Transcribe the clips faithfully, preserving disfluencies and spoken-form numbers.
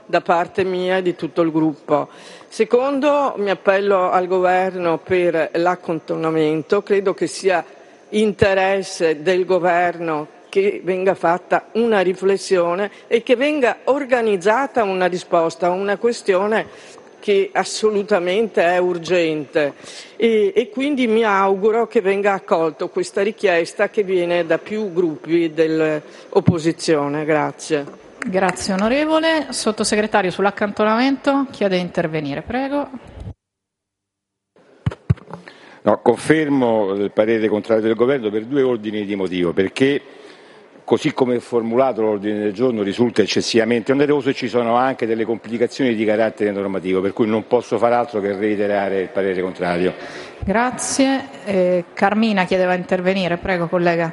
da parte mia e di tutto il gruppo. Secondo, mi appello al Governo per l'accantonamento. Credo che sia interesse del Governo che venga fatta una riflessione e che venga organizzata una risposta a una questione che assolutamente è urgente e, e quindi mi auguro che venga accolto questa richiesta che viene da più gruppi dell'opposizione. Grazie. Grazie onorevole. Sottosegretario, sull'accantonamento chiede di intervenire, prego. No, confermo il parere contrario del Governo per due ordini di motivo, perché così come è formulato l'ordine del giorno risulta eccessivamente oneroso e ci sono anche delle complicazioni di carattere normativo, per cui non posso far altro che reiterare il parere contrario. Grazie. Eh, Carmina chiedeva di intervenire, prego collega.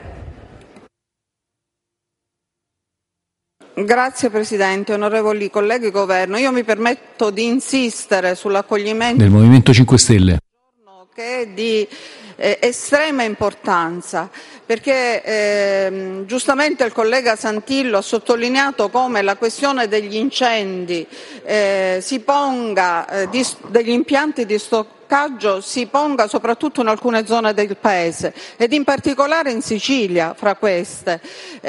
Grazie Presidente, onorevoli colleghi, Governo. Io mi permetto di insistere sull'accoglimento del Movimento cinque Stelle, che è di eh, estrema importanza, perché eh, giustamente il collega Santillo ha sottolineato come la questione degli incendi eh, si ponga, eh, di, degli impianti di stoccaggio si ponga soprattutto in alcune zone del Paese ed in particolare in Sicilia, fra queste,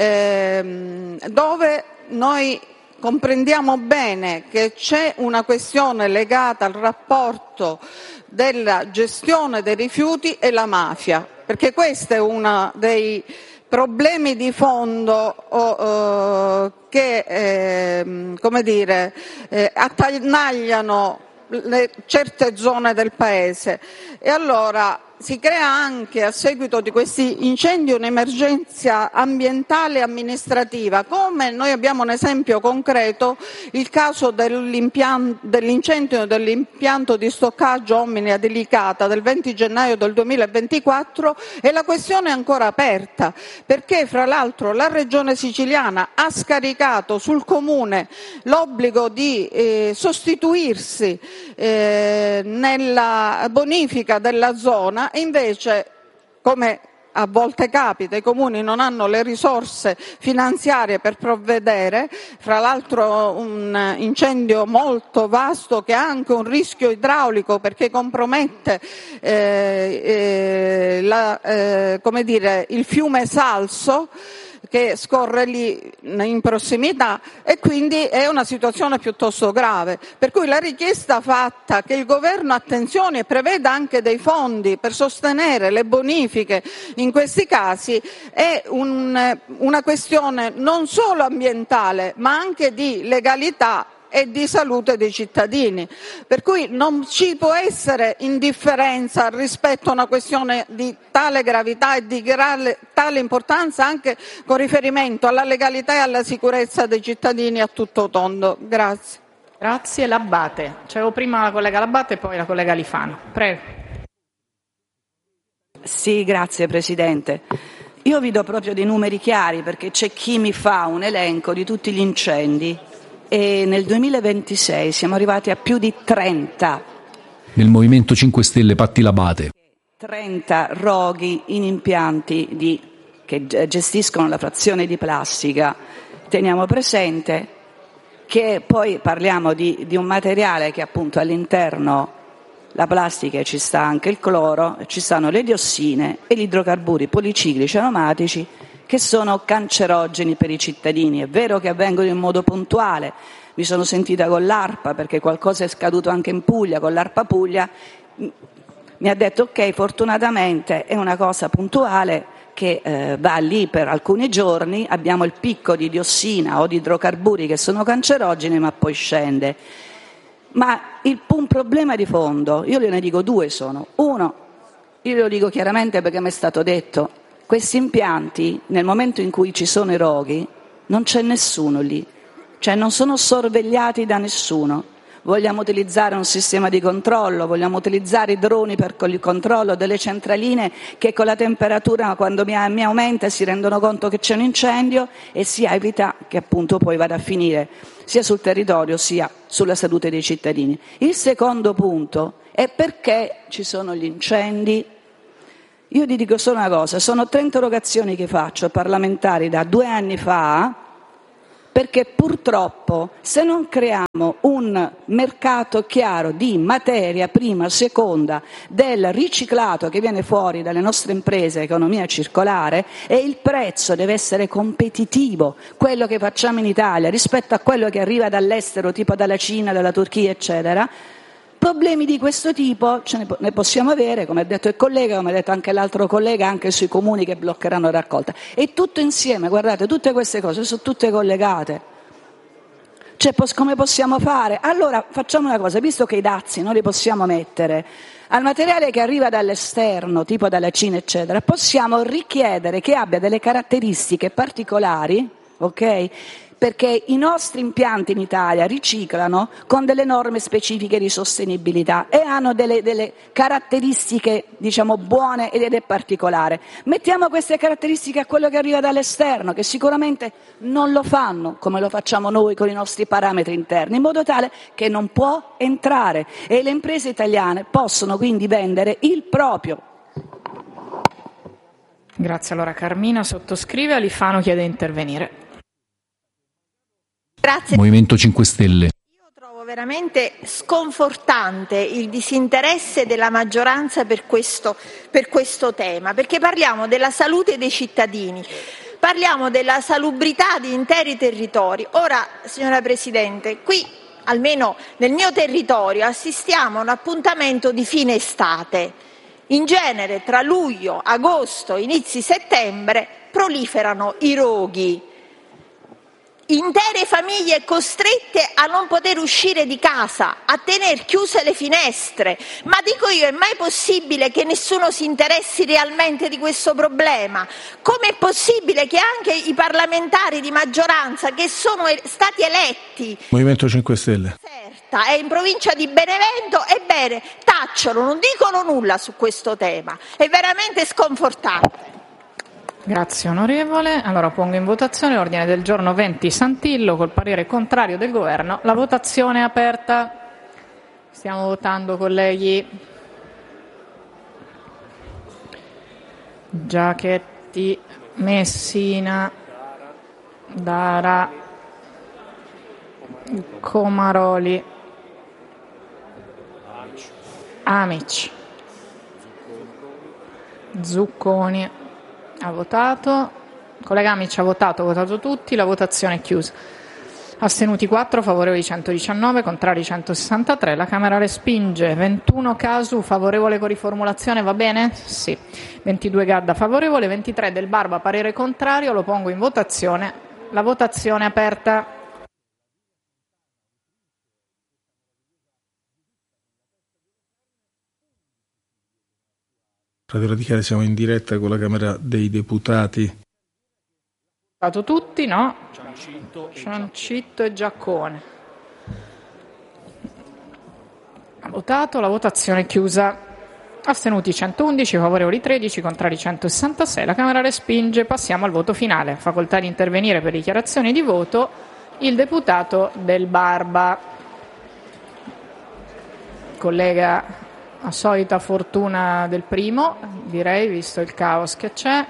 ehm, dove noi comprendiamo bene che c'è una questione legata al rapporto della gestione dei rifiuti e la mafia, perché questo è uno dei problemi di fondo oh, eh, che eh, come dire, eh, attanagliano le, certe zone del Paese. E allora si crea anche, a seguito di questi incendi, un'emergenza ambientale e amministrativa. Come noi abbiamo un esempio concreto, il caso dell'incendio dell'impianto di stoccaggio Omnia Delicata del venti gennaio del duemilaventiquattro, e la questione è ancora aperta, perché fra l'altro la Regione Siciliana ha scaricato sul Comune l'obbligo di eh, sostituirsi eh, nella bonifica della zona. E invece, come a volte capita, i comuni non hanno le risorse finanziarie per provvedere, fra l'altro un incendio molto vasto che ha anche un rischio idraulico perché compromette eh, eh, la, eh, come dire, il fiume Salso che scorre lì in prossimità, e quindi è una situazione piuttosto grave. Per cui la richiesta fatta che il Governo attenzioni e preveda anche dei fondi per sostenere le bonifiche in questi casi è un, una questione non solo ambientale ma anche di legalità e di salute dei cittadini, per cui non ci può essere indifferenza rispetto a una questione di tale gravità e di grave, tale importanza anche con riferimento alla legalità e alla sicurezza dei cittadini a tutto tondo. Grazie. Grazie. L'Abbate. C'avevo prima la collega L'Abbate e poi la collega Alifano. Prego. Sì, grazie Presidente. Io vi do proprio dei numeri chiari, perché c'è chi mi fa un elenco di tutti gli incendi. E nel duemilaventisei siamo arrivati a più di trenta. Nel Movimento cinque Stelle Patti L'Abbate. trenta roghi in impianti di, che gestiscono la frazione di plastica. Teniamo presente che poi parliamo di, di un materiale che appunto all'interno la plastica ci sta anche il cloro, ci stanno le diossine e gli idrocarburi policiclici aromatici che sono cancerogeni per i cittadini. È vero che avvengono in modo puntuale, mi sono sentita con l'ARPA perché qualcosa è scaduto anche in Puglia, con l'ARPA Puglia mi ha detto ok, fortunatamente è una cosa puntuale che eh, va lì per alcuni giorni, abbiamo il picco di diossina o di idrocarburi che sono cancerogeni ma poi scende. Ma il, un problema di fondo, io ne dico due sono. Uno, io lo dico chiaramente perché mi è stato detto, questi impianti, nel momento in cui ci sono i roghi, non c'è nessuno lì, cioè non sono sorvegliati da nessuno. Vogliamo utilizzare un sistema di controllo, vogliamo utilizzare i droni per il controllo delle centraline che con la temperatura, quando mi, mi aumenta, si rendono conto che c'è un incendio e si evita che appunto poi vada a finire sia sul territorio sia sulla salute dei cittadini. Il secondo punto è perché ci sono gli incendi. Io ti dico solo una cosa, sono tre interrogazioni che faccio parlamentari da due anni fa perché purtroppo se non creiamo un mercato chiaro di materia prima, seconda, del riciclato che viene fuori dalle nostre imprese, economia circolare, e il prezzo deve essere competitivo, quello che facciamo in Italia rispetto a quello che arriva dall'estero, tipo dalla Cina, dalla Turchia, eccetera, problemi di questo tipo ce ne, ne possiamo avere, come ha detto il collega, come ha detto anche l'altro collega, anche sui comuni che bloccheranno la raccolta. E tutto insieme, guardate, tutte queste cose sono tutte collegate. Cioè, pos- come possiamo fare? Allora, facciamo una cosa, visto che i dazi non li possiamo mettere al materiale che arriva dall'esterno, tipo dalla Cina, eccetera, possiamo richiedere che abbia delle caratteristiche particolari, ok? Perché i nostri impianti in Italia riciclano con delle norme specifiche di sostenibilità e hanno delle, delle caratteristiche, diciamo, buone ed è particolare. Mettiamo queste caratteristiche a quello che arriva dall'esterno, che sicuramente non lo fanno come lo facciamo noi con i nostri parametri interni, in modo tale che non può entrare e le imprese italiane possono quindi vendere il proprio. Grazie. Allora Carmina sottoscrive, Alifano chiede di intervenire. Grazie. Movimento cinque Stelle. Io trovo veramente sconfortante il disinteresse della maggioranza per questo, per questo tema, perché parliamo della salute dei cittadini, parliamo della salubrità di interi territori. Ora, signora Presidente, qui almeno nel mio territorio assistiamo a un appuntamento di fine estate. In genere tra luglio, agosto, inizi settembre proliferano i roghi. Intere famiglie costrette a non poter uscire di casa, a tener chiuse le finestre. Ma dico io, è mai possibile che nessuno si interessi realmente di questo problema? Com'è possibile che anche i parlamentari di maggioranza che sono stati eletti Movimento cinque Stelle e in provincia di Benevento, ebbene, tacciono, non dicono nulla su questo tema? È veramente sconfortante. Grazie onorevole. Allora pongo in votazione l'ordine del giorno venti Santillo col parere contrario del governo. La votazione è aperta. Stiamo votando, colleghi. Giachetti, Messina, Dara, Comaroli, Amici, Zucconi. Ha votato. Collega Amici ha votato, ha votato tutti, la votazione è chiusa. Astenuti quattro, favorevoli centodiciannove, contrari centosessantatré. La Camera respinge. ventuno Casu, favorevole con riformulazione, va bene? Sì. ventidue Gadda, favorevole. ventitré Del Barba, parere contrario. Lo pongo in votazione. La votazione è aperta. Radio Radicale, siamo in diretta con la Camera dei Deputati. Votato tutti, no? Ciancitto, Ciancitto e Giaccone. Ha votato, la votazione è chiusa. Astenuti centoundici, favorevoli tredici, contrari centosessantasei. La Camera respinge. Passiamo al voto finale. Facoltà di intervenire per dichiarazioni di voto il deputato Del Barba. Collega, a solita fortuna del primo, direi, visto il caos che c'è.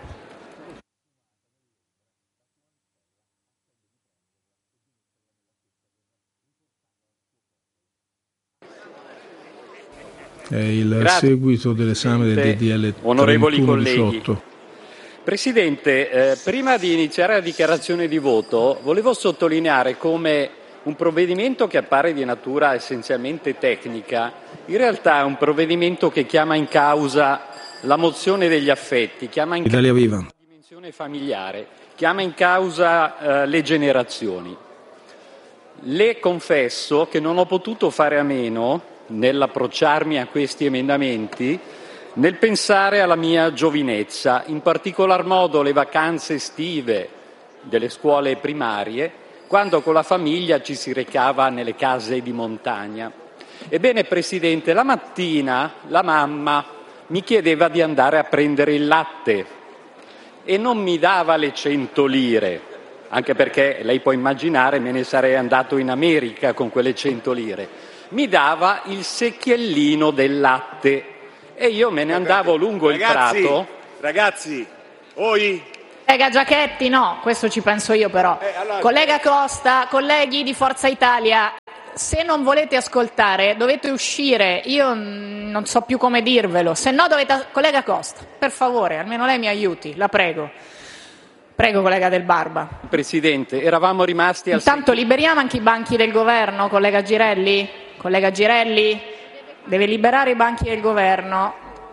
È il Grazie. seguito dell'esame del D D L Onorevoli colleghi. diciotto. Presidente, eh, prima di iniziare la dichiarazione di voto, volevo sottolineare come un provvedimento che appare di natura essenzialmente tecnica, in realtà è un provvedimento che chiama in causa la mozione degli affetti, chiama in Italia causa Viva. la dimensione familiare, chiama in causa eh, le generazioni. Le confesso che non ho potuto fare a meno, nell'approcciarmi a questi emendamenti, nel pensare alla mia giovinezza, in particolar modo le vacanze estive delle scuole primarie, quando con la famiglia ci si recava nelle case di montagna. Ebbene, Presidente, la mattina la mamma mi chiedeva di andare a prendere il latte e non mi dava le cento lire, anche perché lei può immaginare me ne sarei andato in America con quelle cento lire. Mi dava il secchiellino del latte e io me ne andavo lungo ragazzi, il prato. Ragazzi, voi Collega Giachetti, no, questo ci penso io però. Eh, allora... Collega Costa, colleghi di Forza Italia, se non volete ascoltare dovete uscire, io non so più come dirvelo, se no dovete... Collega Costa, per favore, almeno lei mi aiuti, la prego. Prego, collega Del Barba. Presidente, eravamo rimasti al... Intanto liberiamo anche i banchi del governo, collega Girelli? Collega Girelli, deve liberare i banchi del governo.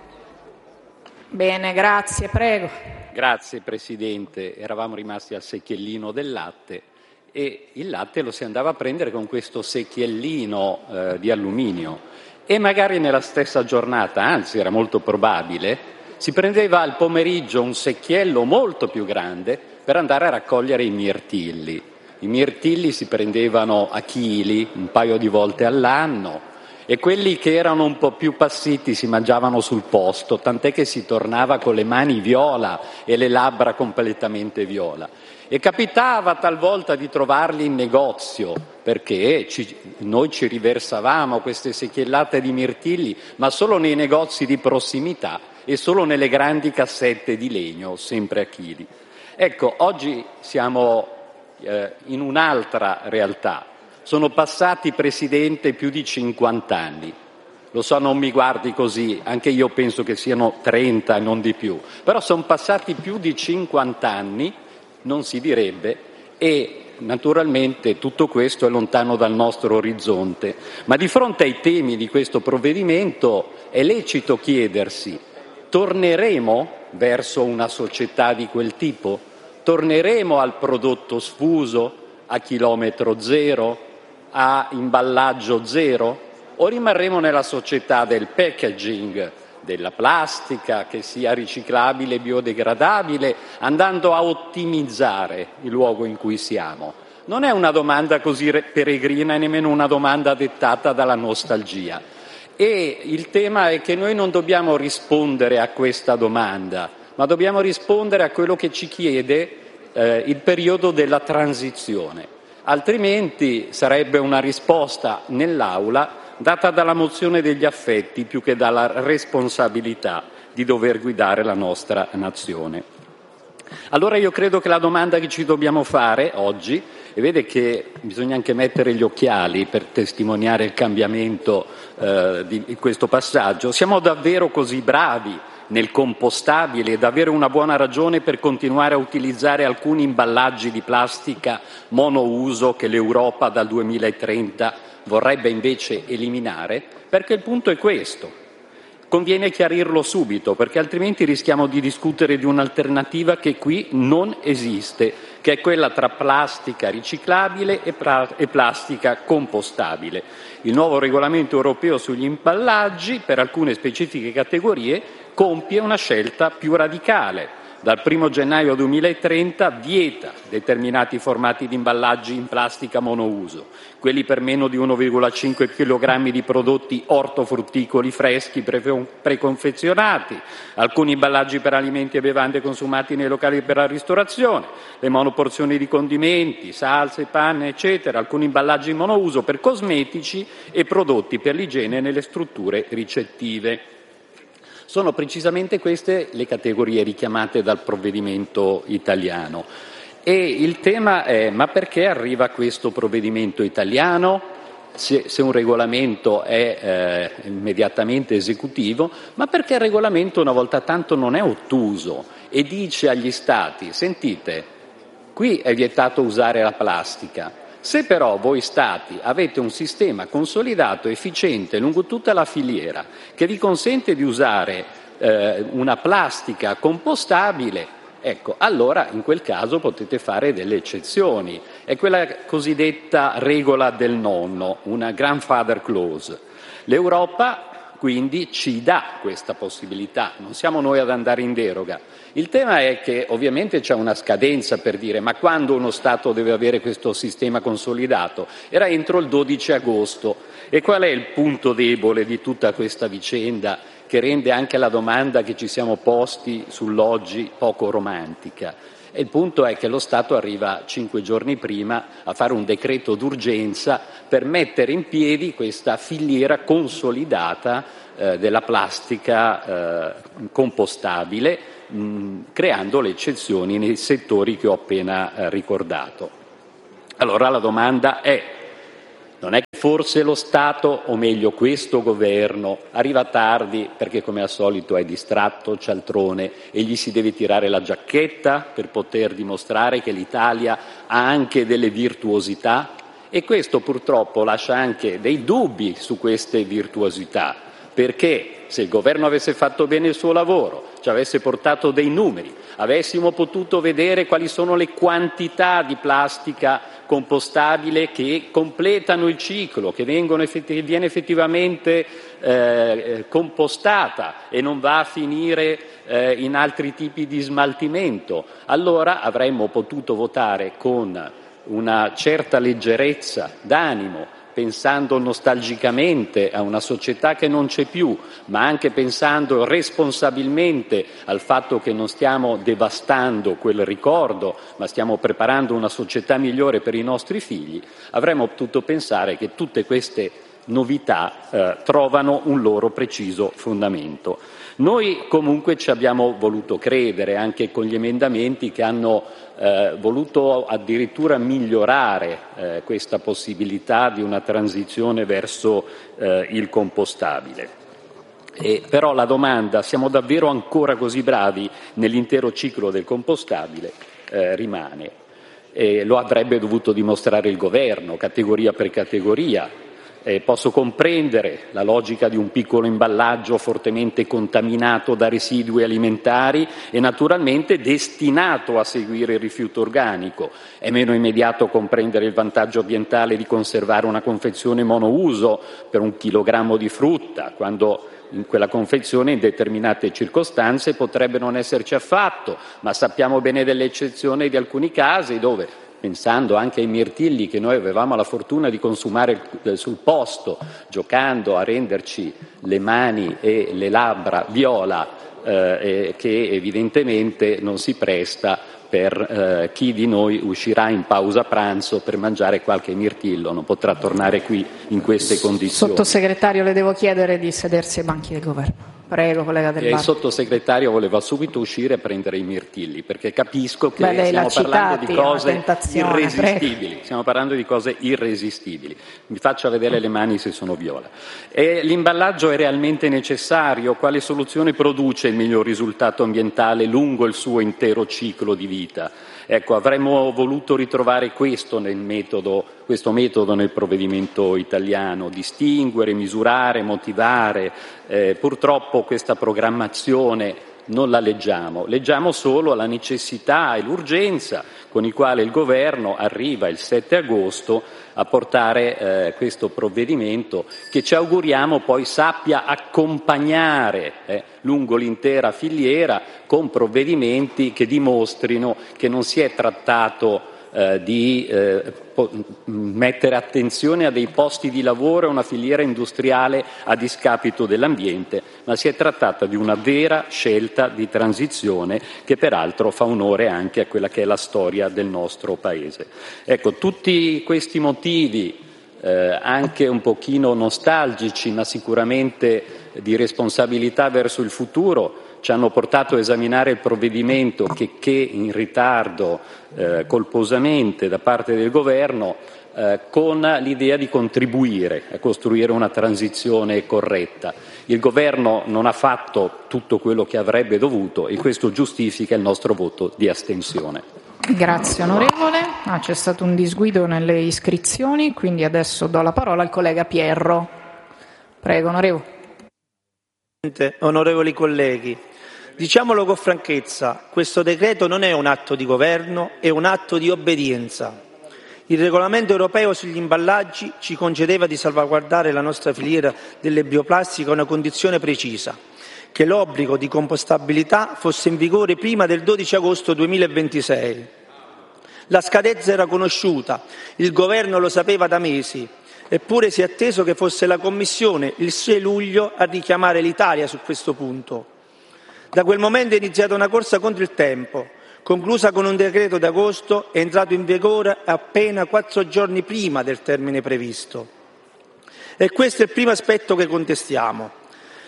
Bene, grazie, prego. Grazie Presidente, eravamo rimasti al secchiellino del latte e il latte lo si andava a prendere con questo secchiellino eh, di alluminio e magari nella stessa giornata, anzi era molto probabile, si prendeva al pomeriggio un secchiello molto più grande per andare a raccogliere i mirtilli. I mirtilli si prendevano a chili un paio di volte all'anno e quelli che erano un po' più passiti si mangiavano sul posto, tant'è che si tornava con le mani viola e le labbra completamente viola. E capitava talvolta di trovarli in negozio, perché ci, noi ci riversavamo queste secchiellate di mirtilli, ma solo nei negozi di prossimità e solo nelle grandi cassette di legno, sempre a chili. Ecco, oggi siamo eh, in un'altra realtà. Sono passati, Presidente, più di cinquanta anni. Lo so, non mi guardi così, anche io penso che siano trenta e non di più. Però sono passati più di cinquanta anni, non si direbbe, e naturalmente tutto questo è lontano dal nostro orizzonte. Ma di fronte ai temi di questo provvedimento è lecito chiedersi: torneremo verso una società di quel tipo? Torneremo al prodotto sfuso, a chilometro zero, a imballaggio zero, o rimarremo nella società del packaging, della plastica che sia riciclabile e biodegradabile, andando a ottimizzare il luogo in cui siamo? Non è una domanda così peregrina e nemmeno una domanda dettata dalla nostalgia. E il tema è che noi non dobbiamo rispondere a questa domanda, ma dobbiamo rispondere a quello che ci chiede eh, il periodo della transizione. Altrimenti sarebbe una risposta nell'Aula data dalla mozione degli affetti più che dalla responsabilità di dover guidare la nostra nazione. Allora io credo che la domanda che ci dobbiamo fare oggi, e vede che bisogna anche mettere gli occhiali per testimoniare il cambiamento eh, di questo passaggio, siamo davvero così bravi nel compostabile ed avere una buona ragione per continuare a utilizzare alcuni imballaggi di plastica monouso che l'Europa dal duemilatrenta vorrebbe invece eliminare? Perché il punto è questo. Conviene chiarirlo subito, perché altrimenti rischiamo di discutere di un'alternativa che qui non esiste, che è quella tra plastica riciclabile e, pra- e plastica compostabile. Il nuovo regolamento europeo sugli imballaggi, per alcune specifiche categorie, compie una scelta più radicale. Dal primo gennaio duemilatrenta vieta determinati formati di imballaggi in plastica monouso, quelli per meno di uno virgola cinque chilogrammi di prodotti ortofrutticoli freschi pre- preconfezionati, alcuni imballaggi per alimenti e bevande consumati nei locali per la ristorazione, le monoporzioni di condimenti, salse, panne, eccetera, alcuni imballaggi monouso per cosmetici e prodotti per l'igiene nelle strutture ricettive. Sono precisamente queste le categorie richiamate dal provvedimento italiano. E il tema è: ma perché arriva questo provvedimento italiano? Se, se un regolamento è eh, immediatamente esecutivo, ma perché il regolamento una volta tanto non è ottuso e dice agli Stati: sentite, qui è vietato usare la plastica. Se però voi Stati avete un sistema consolidato, efficiente, lungo tutta la filiera, che vi consente di usare eh, una plastica compostabile, ecco, allora in quel caso potete fare delle eccezioni. È quella cosiddetta regola del nonno, una grandfather clause. L'Europa quindi ci dà questa possibilità, non siamo noi ad andare in deroga. Il tema è che ovviamente c'è una scadenza per dire: ma quando uno Stato deve avere questo sistema consolidato? Era entro il dodici agosto. E qual è il punto debole di tutta questa vicenda, che rende anche la domanda che ci siamo posti sull'oggi poco romantica? E il punto è che lo Stato arriva cinque giorni prima a fare un decreto d'urgenza per mettere in piedi questa filiera consolidata eh, della plastica eh, compostabile, mh, creando le eccezioni nei settori che ho appena eh, ricordato. Allora la domanda è: non è che forse lo Stato, o meglio questo governo, arriva tardi perché come al solito è distratto, cialtrone, e gli si deve tirare la giacchetta per poter dimostrare che l'Italia ha anche delle virtuosità? E questo purtroppo lascia anche dei dubbi su queste virtuosità, perché se il governo avesse fatto bene il suo lavoro, ci avesse portato dei numeri, avessimo potuto vedere quali sono le quantità di plastica compostabile che completano il ciclo, che, vengono effetti- che viene effettivamente eh, compostata e non va a finire eh, in altri tipi di smaltimento, allora avremmo potuto votare con una certa leggerezza d'animo, pensando nostalgicamente a una società che non c'è più, ma anche pensando responsabilmente al fatto che non stiamo devastando quel ricordo, ma stiamo preparando una società migliore per i nostri figli, avremmo potuto pensare che tutte queste novità eh, trovano un loro preciso fondamento. Noi comunque ci abbiamo voluto credere, anche con gli emendamenti che hanno eh, voluto addirittura migliorare eh, questa possibilità di una transizione verso eh, il compostabile. E però la domanda: siamo davvero ancora così bravi nell'intero ciclo del compostabile? Eh, rimane. E lo avrebbe dovuto dimostrare il governo, categoria per categoria. Eh, posso comprendere la logica di un piccolo imballaggio fortemente contaminato da residui alimentari e naturalmente destinato a seguire il rifiuto organico. È meno immediato comprendere il vantaggio ambientale di conservare una confezione monouso per un chilogrammo di frutta, quando in quella confezione in determinate circostanze potrebbe non esserci affatto, ma sappiamo bene delle eccezioni di alcuni casi dove, pensando anche ai mirtilli che noi avevamo la fortuna di consumare sul posto, giocando a renderci le mani e le labbra viola, eh, che evidentemente non si presta per eh, chi di noi uscirà in pausa pranzo per mangiare qualche mirtillo, non potrà tornare qui in queste condizioni. Sottosegretario, le devo chiedere di sedersi ai banchi del governo. Prego, collega Del Bardo. Il sottosegretario voleva subito uscire e prendere i mirtilli, perché capisco che Beh, stiamo parlando citati, di cose irresistibili. Prego. Stiamo parlando di cose irresistibili. Mi faccia vedere le mani se sono viola. E l'imballaggio è realmente necessario? Quale soluzione produce il miglior risultato ambientale lungo il suo intero ciclo di vita? Ecco, avremmo voluto ritrovare questo nel metodo, questo metodo nel provvedimento italiano: distinguere, misurare, motivare. Eh, purtroppo questa programmazione non la leggiamo, leggiamo solo la necessità e l'urgenza con i quali il governo arriva il sette agosto a portare eh, questo provvedimento, che ci auguriamo poi sappia accompagnare eh, lungo l'intera filiera con provvedimenti che dimostrino che non si è trattato eh, di eh, po- mettere attenzione a dei posti di lavoro e una filiera industriale a discapito dell'ambiente, ma si è trattata di una vera scelta di transizione che peraltro fa onore anche a quella che è la storia del nostro Paese. Ecco, tutti questi motivi eh, anche un pochino nostalgici, ma sicuramente di responsabilità verso il futuro, ci hanno portato a esaminare il provvedimento che, che in ritardo eh, colposamente da parte del governo eh, con l'idea di contribuire a costruire una transizione corretta. Il governo non ha fatto tutto quello che avrebbe dovuto e questo giustifica il nostro voto di astensione. Grazie onorevole. Ah, c'è stato un disguido nelle iscrizioni, quindi adesso do la parola al collega Pierro. Prego, onorevole. Onorevoli colleghi, diciamolo con franchezza, questo decreto non è un atto di governo, è un atto di obbedienza. Il regolamento europeo sugli imballaggi ci concedeva di salvaguardare la nostra filiera delle bioplastiche a una condizione precisa: che l'obbligo di compostabilità fosse in vigore prima del dodici agosto duemilaventisei. La scadenza era conosciuta, il governo lo sapeva da mesi. Eppure si è atteso che fosse la Commissione il sei luglio a richiamare l'Italia su questo punto. Da quel momento è iniziata una corsa contro il tempo, conclusa con un decreto d'agosto e entrato in vigore appena quattro giorni prima del termine previsto. E questo è il primo aspetto che contestiamo.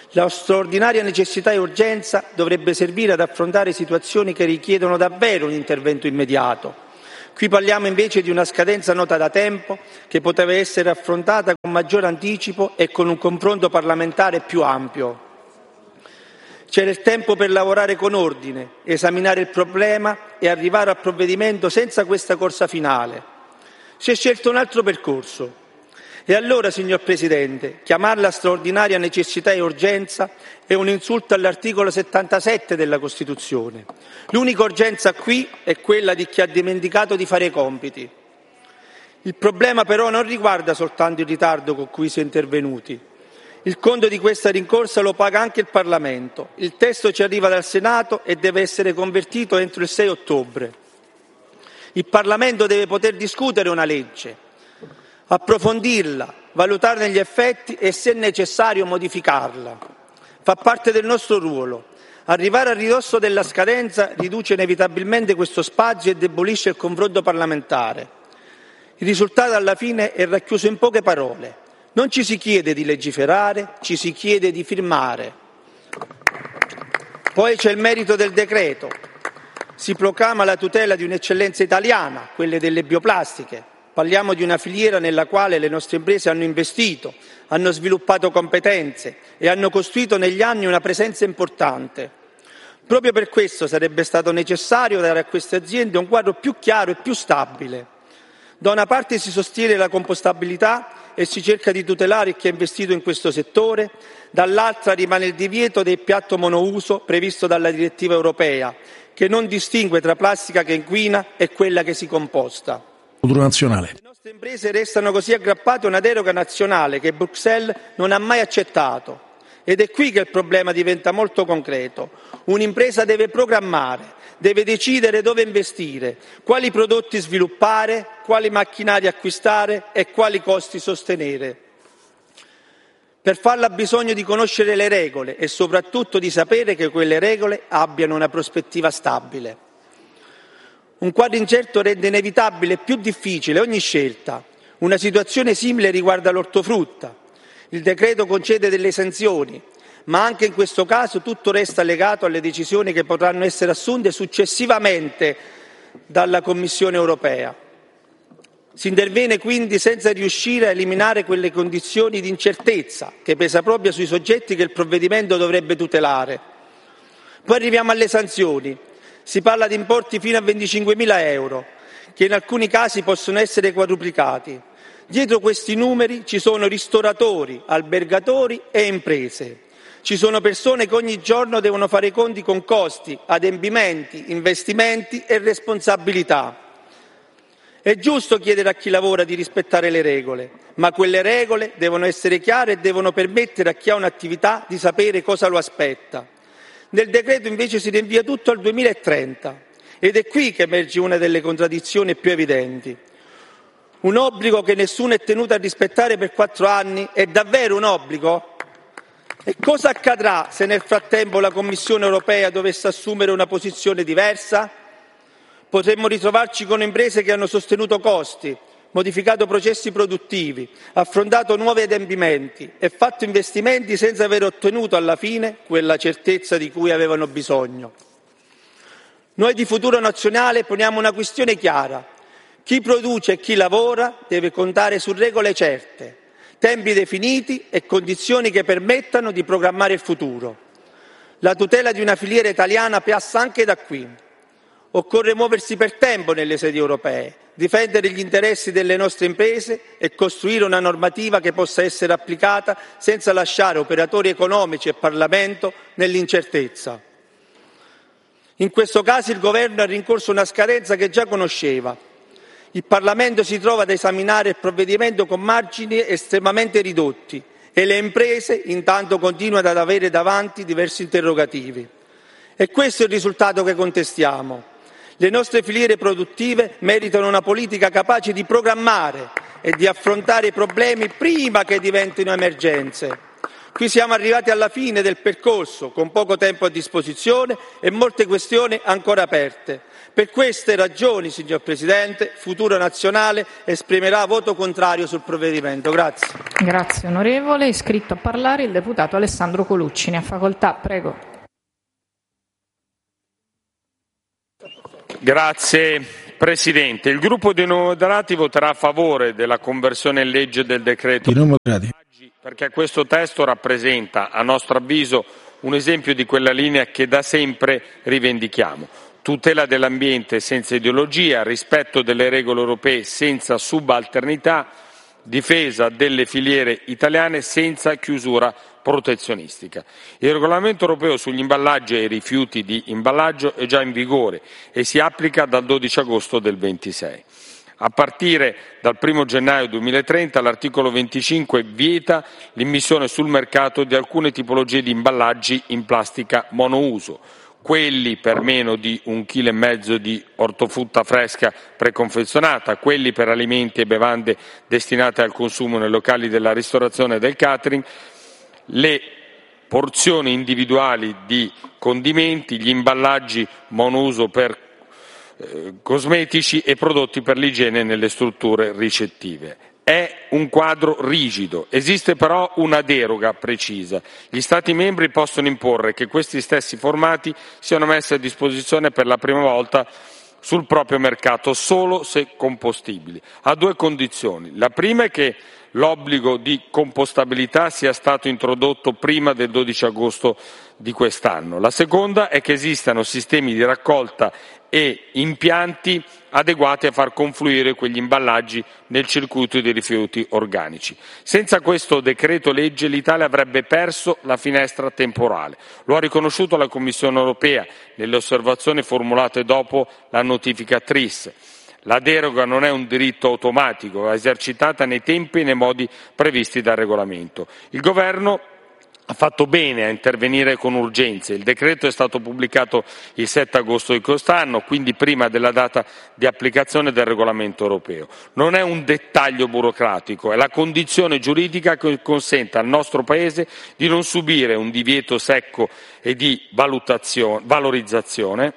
La straordinaria necessità e urgenza dovrebbe servire ad affrontare situazioni che richiedono davvero un intervento immediato. Qui parliamo invece di una scadenza nota da tempo che poteva essere affrontata con maggior anticipo e con un confronto parlamentare più ampio. C'era il tempo per lavorare con ordine, esaminare il problema e arrivare al provvedimento senza questa corsa finale. Si è scelto un altro percorso. E allora, signor Presidente, chiamarla straordinaria necessità e urgenza è un insulto all'articolo settantasette della Costituzione. L'unica urgenza qui è quella di chi ha dimenticato di fare i compiti. Il problema però non riguarda soltanto il ritardo con cui si è intervenuti. Il conto di questa rincorsa lo paga anche il Parlamento. Il testo ci arriva dal Senato e deve essere convertito entro il sei ottobre. Il Parlamento deve poter discutere una legge, approfondirla, valutarne gli effetti e, se necessario, modificarla. Fa parte del nostro ruolo. Arrivare a ridosso della scadenza riduce inevitabilmente questo spazio e debolisce il confronto parlamentare. Il risultato alla fine è racchiuso in poche parole. Non ci si chiede di legiferare, ci si chiede di firmare. Poi c'è il merito del decreto. Si proclama la tutela di un'eccellenza italiana, quelle delle bioplastiche. Parliamo di una filiera nella quale le nostre imprese hanno investito, hanno sviluppato competenze e hanno costruito negli anni una presenza importante. Proprio per questo sarebbe stato necessario dare a queste aziende un quadro più chiaro e più stabile. Da una parte si sostiene la compostabilità e si cerca di tutelare chi ha investito in questo settore, dall'altra rimane il divieto del piatto monouso previsto dalla direttiva europea, che non distingue tra plastica che inquina e quella che si composta. Nazionale. Le nostre imprese restano così aggrappate a una deroga nazionale che Bruxelles non ha mai accettato. Ed è qui che il problema diventa molto concreto. Un'impresa deve programmare, deve decidere dove investire, quali prodotti sviluppare, quali macchinari acquistare e quali costi sostenere. Per farlo ha bisogno di conoscere le regole e soprattutto di sapere che quelle regole abbiano una prospettiva stabile. Un quadro incerto rende inevitabile e più difficile ogni scelta. Una situazione simile riguarda l'ortofrutta. Il decreto concede delle sanzioni, ma anche in questo caso tutto resta legato alle decisioni che potranno essere assunte successivamente dalla Commissione europea. Si interviene quindi senza riuscire a eliminare quelle condizioni di incertezza che pesa proprio sui soggetti che il provvedimento dovrebbe tutelare. Poi arriviamo alle sanzioni. Si parla di importi fino a venticinquemila euro, che in alcuni casi possono essere quadruplicati. Dietro questi numeri ci sono ristoratori, albergatori e imprese. Ci sono persone che ogni giorno devono fare i conti con costi, adempimenti, investimenti e responsabilità. È giusto chiedere a chi lavora di rispettare le regole, ma quelle regole devono essere chiare e devono permettere a chi ha un'attività di sapere cosa lo aspetta. Nel decreto invece si rinvia tutto al duemilatrenta ed è qui che emerge una delle contraddizioni più evidenti. Un obbligo che nessuno è tenuto a rispettare per quattro anni è davvero un obbligo? E cosa accadrà se nel frattempo la Commissione europea dovesse assumere una posizione diversa? Potremmo ritrovarci con imprese che hanno sostenuto costi, modificato processi produttivi, affrontato nuovi adempimenti e fatto investimenti senza aver ottenuto alla fine quella certezza di cui avevano bisogno. Noi di Futuro Nazionale poniamo una questione chiara. Chi produce e chi lavora deve contare su regole certe, tempi definiti e condizioni che permettano di programmare il futuro. La tutela di una filiera italiana passa anche da qui. Occorre muoversi per tempo nelle sedi europee, difendere gli interessi delle nostre imprese e costruire una normativa che possa essere applicata senza lasciare operatori economici e Parlamento nell'incertezza. In questo caso il Governo ha rincorso una scadenza che già conosceva. Il Parlamento si trova ad esaminare il provvedimento con margini estremamente ridotti e le imprese intanto continuano ad avere davanti diversi interrogativi. E questo è il risultato che contestiamo. Le nostre filiere produttive meritano una politica capace di programmare e di affrontare i problemi prima che diventino emergenze. Qui siamo arrivati alla fine del percorso, con poco tempo a disposizione e molte questioni ancora aperte. Per queste ragioni, signor Presidente, Futuro Nazionale esprimerà voto contrario sul provvedimento. Grazie. Grazie onorevole. Iscritto a parlare il deputato Alessandro Colucci. Ne ha facoltà. Prego. Grazie Presidente. Il gruppo dei non moderati voterà a favore della conversione in legge del decreto perché questo testo rappresenta, a nostro avviso, un esempio di quella linea che da sempre rivendichiamo. Tutela dell'ambiente senza ideologia, rispetto delle regole europee senza subalternità, difesa delle filiere italiane senza chiusura protezionistica. Il regolamento europeo sugli imballaggi e i rifiuti di imballaggio è già in vigore e si applica dal dodici agosto del ventisei. A partire dal primo gennaio duemilatrenta l'articolo venticinque vieta l'immissione sul mercato di alcune tipologie di imballaggi in plastica monouso, quelli per meno di un chilo e mezzo di ortofrutta fresca preconfezionata, quelli per alimenti e bevande destinate al consumo nei locali della ristorazione e del catering, le porzioni individuali di condimenti, gli imballaggi monouso per eh, cosmetici e prodotti per l'igiene nelle strutture ricettive. È un quadro rigido, esiste però una deroga precisa. Gli Stati membri possono imporre che questi stessi formati siano messi a disposizione per la prima volta sul proprio mercato solo se compostibili, a due condizioni. La prima è che l'obbligo di compostabilità sia stato introdotto prima del dodici agosto di quest'anno. La seconda è che esistano sistemi di raccolta e impianti adeguati a far confluire quegli imballaggi nel circuito dei rifiuti organici. Senza questo decreto legge l'Italia avrebbe perso la finestra temporale. Lo ha riconosciuto la Commissione europea nelle osservazioni formulate dopo la notifica T R I S. La deroga non è un diritto automatico, va esercitata nei tempi e nei modi previsti dal regolamento. Il Governo ha fatto bene a intervenire con urgenza. Il decreto è stato pubblicato il sette agosto di quest'anno, quindi prima della data di applicazione del regolamento europeo. Non è un dettaglio burocratico, è la condizione giuridica che consente al nostro Paese di non subire un divieto secco e di valutazione, valorizzazione,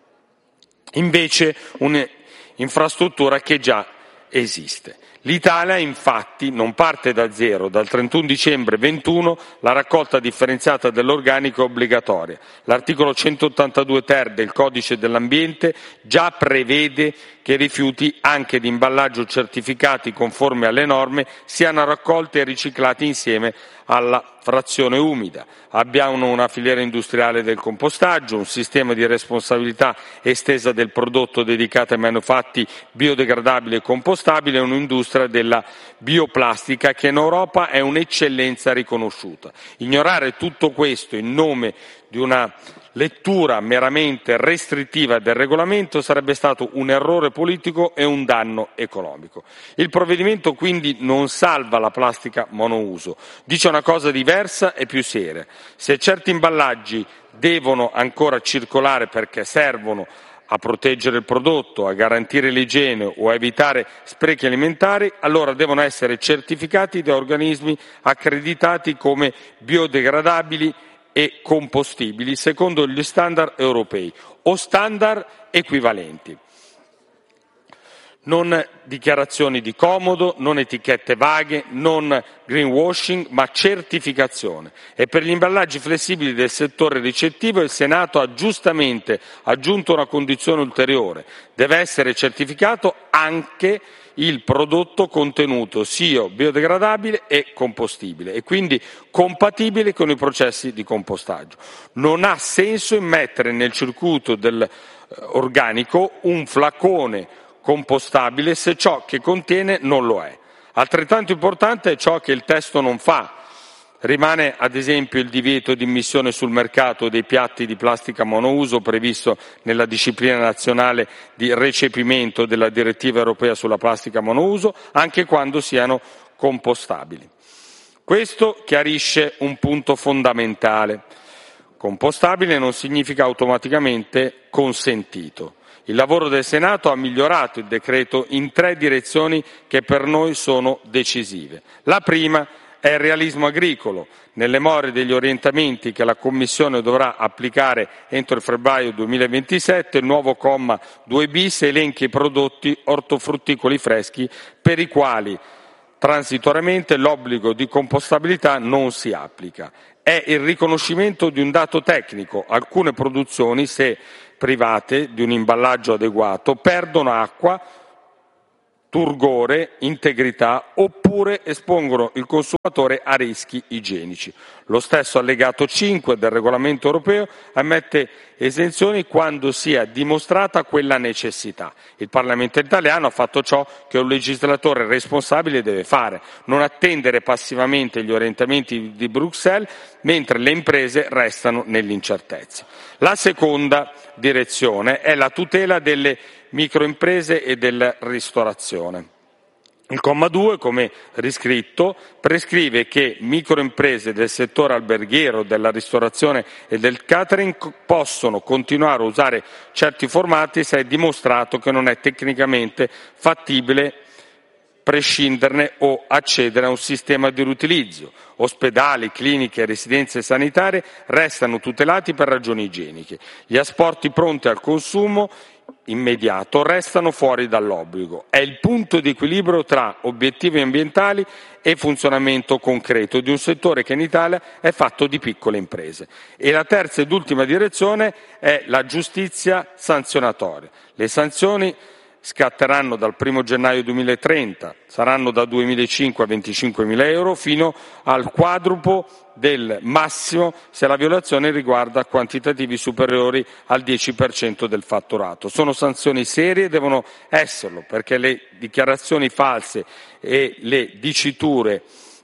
invece un'infrastruttura che già esiste. L'Italia infatti non parte da zero, dal trentuno dicembre ventuno la raccolta differenziata dell'organico è obbligatoria. L'articolo centottantadue ter del Codice dell'Ambiente già prevede che i rifiuti anche di imballaggio certificati conformi alle norme siano raccolti e riciclati insieme alla frazione umida. Abbiamo una filiera industriale del compostaggio, un sistema di responsabilità estesa del prodotto dedicato ai manufatti biodegradabili e compostabili e un'industria della bioplastica che in Europa è un'eccellenza riconosciuta. Ignorare tutto questo in nome di una lettura meramente restrittiva del regolamento sarebbe stato un errore politico e un danno economico. Il provvedimento quindi non salva la plastica monouso, dice una cosa diversa e più seria. Se certi imballaggi devono ancora circolare perché servono a proteggere il prodotto, a garantire l'igiene o a evitare sprechi alimentari, allora devono essere certificati da organismi accreditati come biodegradabili e compostibili secondo gli standard europei o standard equivalenti. Non dichiarazioni di comodo, non etichette vaghe, non greenwashing, ma certificazione. E per gli imballaggi flessibili del settore ricettivo il Senato ha giustamente aggiunto una condizione ulteriore. Deve essere certificato anche il prodotto contenuto sia biodegradabile e compostibile e quindi compatibile con i processi di compostaggio. Non ha senso immettere nel circuito dell'organico un flacone compostabile se ciò che contiene non lo è. Altrettanto importante è ciò che il testo non fa. Rimane ad esempio il divieto di immissione sul mercato dei piatti di plastica monouso previsto nella disciplina nazionale di recepimento della direttiva europea sulla plastica monouso, anche quando siano compostabili. Questo chiarisce un punto fondamentale. Compostabile non significa automaticamente consentito. Il lavoro del Senato ha migliorato il decreto in tre direzioni che per noi sono decisive. La prima È il realismo agricolo, nelle more degli orientamenti che la Commissione dovrà applicare entro il febbraio duemilaventisette, il nuovo comma due bis elenca i prodotti ortofrutticoli freschi per i quali transitoriamente l'obbligo di compostabilità non si applica. È il riconoscimento di un dato tecnico: alcune produzioni, se private di un imballaggio adeguato, perdono acqua, turgore, integrità, oppure espongono il consumatore a rischi igienici. Lo stesso allegato cinque del regolamento europeo ammette esenzioni quando sia dimostrata quella necessità. Il Parlamento italiano ha fatto ciò che un legislatore responsabile deve fare: non attendere passivamente gli orientamenti di Bruxelles mentre le imprese restano nell'incertezza. La seconda direzione è la tutela delle microimprese e della ristorazione. Il comma due, come riscritto, prescrive che microimprese del settore alberghiero, della ristorazione e del catering possono continuare a usare certi formati se è dimostrato che non è tecnicamente fattibile prescinderne o accedere a un sistema di riutilizzo. Ospedali, cliniche e residenze sanitarie restano tutelati per ragioni igieniche. Gli asporti pronti al consumo immediato restano fuori dall'obbligo. È il punto di equilibrio tra obiettivi ambientali e funzionamento concreto di un settore che in Italia è fatto di piccole imprese. E la terza ed ultima direzione è la giustizia sanzionatoria. Le sanzioni scatteranno dal primo gennaio duemilatrenta, saranno da duemilacinque a venticinquemila euro fino al quadruplo del massimo se la violazione riguarda quantitativi superiori al dieci per cento del fatturato. Sono sanzioni serie e devono esserlo, perché le dichiarazioni false e le diciture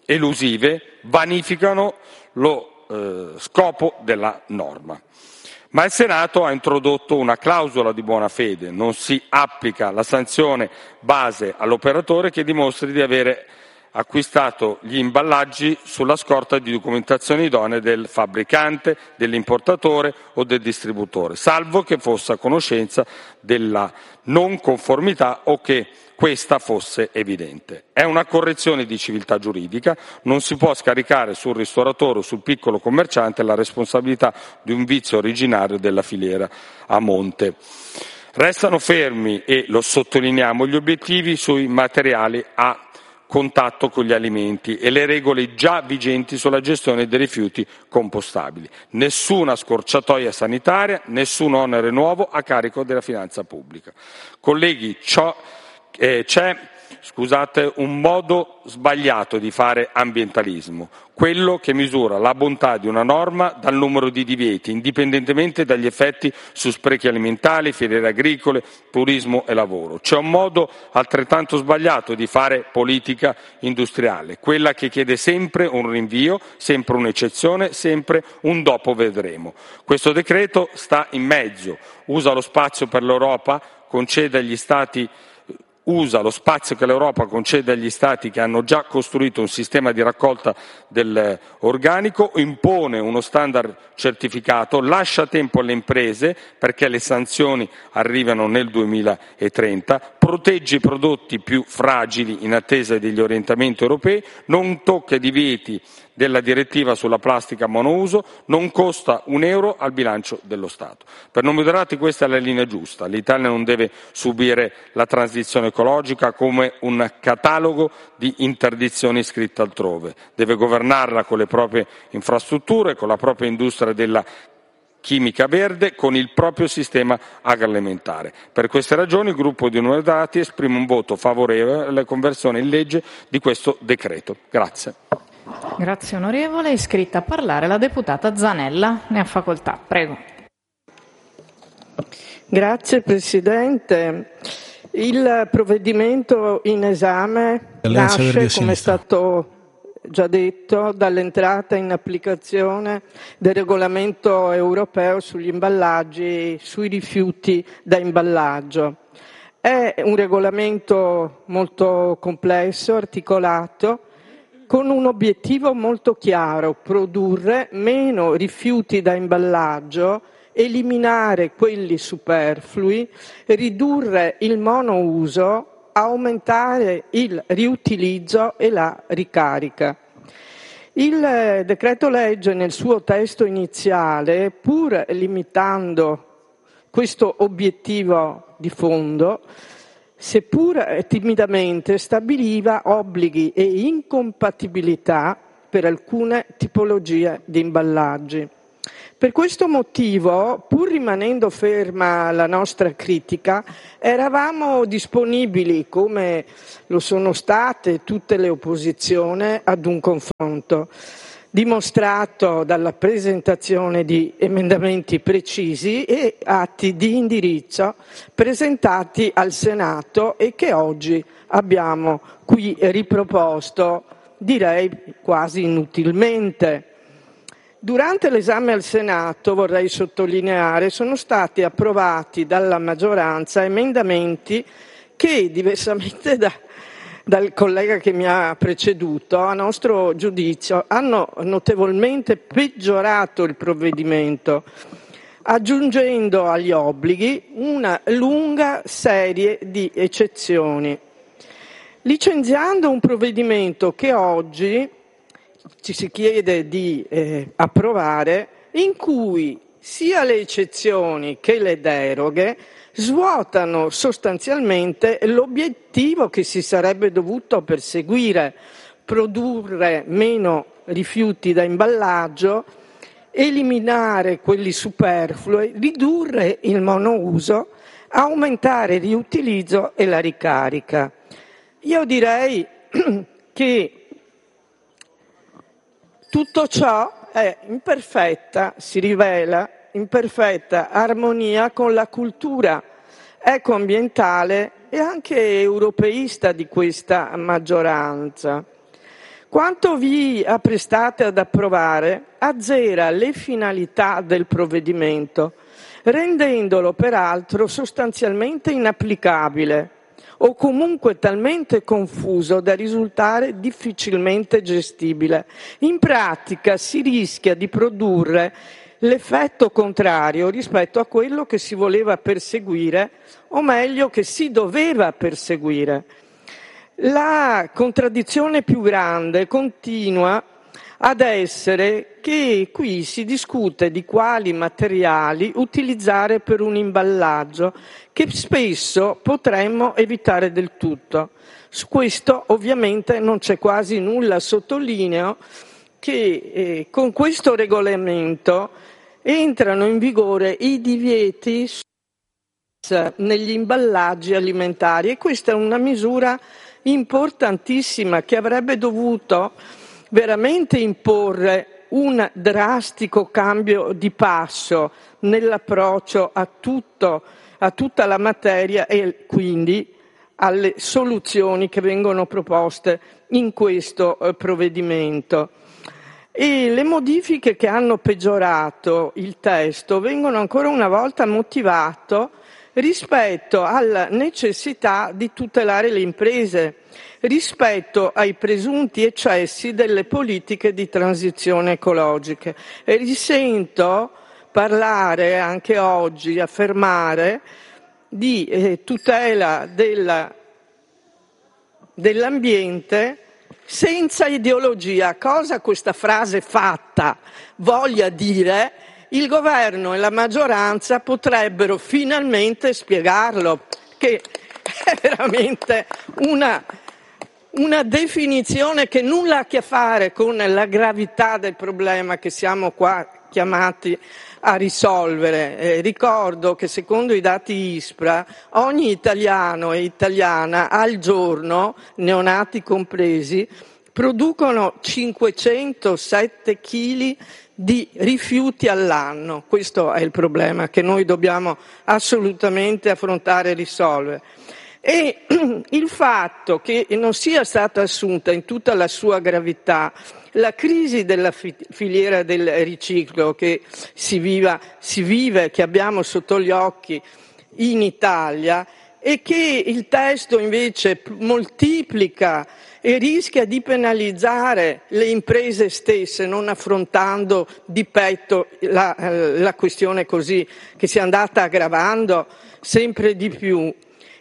elusive vanificano lo eh, scopo della norma. Ma il Senato ha introdotto una clausola di buona fede: non si applica la sanzione base all'operatore che dimostri di avere acquistato gli imballaggi sulla scorta di documentazioni idonee del fabbricante, dell'importatore o del distributore, salvo che fosse a conoscenza della non conformità o che questa fosse evidente. È una correzione di civiltà giuridica: non si può scaricare sul ristoratore o sul piccolo commerciante la responsabilità di un vizio originario della filiera a monte. Restano fermi, e lo sottolineiamo, gli obiettivi sui materiali a contatto con gli alimenti e le regole già vigenti sulla gestione dei rifiuti compostabili. Nessuna scorciatoia sanitaria, nessun onere nuovo a carico della finanza pubblica. Colleghi, ciò, eh, c'è scusate, un modo sbagliato di fare ambientalismo, quello che misura la bontà di una norma dal numero di divieti, indipendentemente dagli effetti su sprechi alimentari, filiere agricole, turismo e lavoro. C'è un modo altrettanto sbagliato di fare politica industriale, quella che chiede sempre un rinvio, sempre un'eccezione, sempre un dopo vedremo. Questo decreto sta in mezzo, usa lo spazio per l'Europa, concede agli Stati usa lo spazio che l'Europa concede agli Stati che hanno già costruito un sistema di raccolta dell'organico, impone uno standard certificato, lascia tempo alle imprese perché le sanzioni arrivano nel duemilatrenta, protegge i prodotti più fragili in attesa degli orientamenti europei, non tocca i divieti della direttiva sulla plastica monouso, non costa un euro al bilancio dello Stato. Per non moderati questa è la linea giusta. L'Italia non deve subire la transizione ecologica come un catalogo di interdizioni scritte altrove, deve governarla con le proprie infrastrutture, con la propria industria della chimica verde, con il proprio sistema agroalimentare. Per queste ragioni il gruppo di Numeri Dati esprime un voto favorevole alla conversione in legge di questo decreto. Grazie. Grazie onorevole. È iscritta a parlare la deputata Zanella. Ne ha facoltà. Prego. Grazie Presidente. Il provvedimento in esame nasce, come è stato già detto, dall'entrata in applicazione del regolamento europeo sugli imballaggi, sui rifiuti da imballaggio. È un regolamento molto complesso, articolato, con un obiettivo molto chiaro: produrre meno rifiuti da imballaggio, eliminare quelli superflui, ridurre il monouso, aumentare il riutilizzo e la ricarica. Il decreto legge nel suo testo iniziale, pur limitando questo obiettivo di fondo, seppur timidamente stabiliva obblighi e incompatibilità per alcune tipologie di imballaggi. Per questo motivo, pur rimanendo ferma la nostra critica, eravamo disponibili, come lo sono state tutte le opposizioni, ad un confronto, dimostrato dalla presentazione di emendamenti precisi e atti di indirizzo presentati al Senato e che oggi abbiamo qui riproposto, direi quasi inutilmente. Durante l'esame al Senato, vorrei sottolineare, sono stati approvati dalla maggioranza emendamenti che, diversamente da, dal collega che mi ha preceduto, a nostro giudizio, hanno notevolmente peggiorato il provvedimento, aggiungendo agli obblighi una lunga serie di eccezioni. Licenziando un provvedimento che oggi ci si chiede di eh, approvare, in cui sia le eccezioni che le deroghe svuotano sostanzialmente l'obiettivo che si sarebbe dovuto perseguire: produrre meno rifiuti da imballaggio, eliminare quelli superflui, ridurre il monouso, aumentare il riutilizzo e la ricarica. Io direi che tutto ciò è in perfetta, si rivela in perfetta armonia con la cultura ecoambientale e anche europeista di questa maggioranza. Quanto vi apprestate ad approvare azzera le finalità del provvedimento, rendendolo peraltro sostanzialmente inapplicabile o comunque talmente confuso da risultare difficilmente gestibile. In pratica si rischia di produrre l'effetto contrario rispetto a quello che si voleva perseguire, o meglio che si doveva perseguire. La contraddizione più grande continua ad essere che qui si discute di quali materiali utilizzare per un imballaggio che spesso potremmo evitare del tutto. Su questo ovviamente non c'è quasi nulla. Sottolineo che eh, con questo regolamento entrano in vigore i divieti negli imballaggi alimentari e questa è una misura importantissima che avrebbe dovuto veramente imporre un drastico cambio di passo nell'approccio a tutto, a tutta la materia e quindi alle soluzioni che vengono proposte in questo eh, provvedimento. E le modifiche che hanno peggiorato il testo vengono ancora una volta motivato rispetto alla necessità di tutelare le imprese, rispetto ai presunti eccessi delle politiche di transizione ecologiche. E risento parlare anche oggi, affermare di eh, tutela della, dell'ambiente senza ideologia. Cosa questa frase fatta voglia dire, il governo e la maggioranza potrebbero finalmente spiegarlo, che è veramente una, una definizione che nulla ha a che fare con la gravità del problema che siamo qua chiamati a risolvere. Eh, ricordo che secondo i dati ISPRA ogni italiano e italiana al giorno, neonati compresi, producono cinquecentosette chili di rifiuti all'anno. Questo è il problema che noi dobbiamo assolutamente affrontare e risolvere. E il fatto che non sia stata assunta in tutta la sua gravità la crisi della filiera del riciclo che si, viva, si vive, che abbiamo sotto gli occhi in Italia, e che il testo invece moltiplica e rischia di penalizzare le imprese stesse, non affrontando di petto la, la questione così che si è andata aggravando sempre di più.